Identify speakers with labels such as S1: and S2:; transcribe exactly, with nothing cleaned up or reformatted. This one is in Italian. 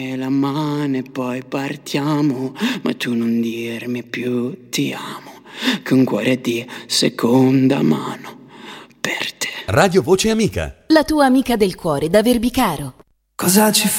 S1: la mano e poi partiamo, ma tu non dirmi più ti amo, che un cuore di seconda mano per te.
S2: Radio Voce Amica,
S3: la tua amica del cuore da Verbicaro.
S4: Cosa ci fa?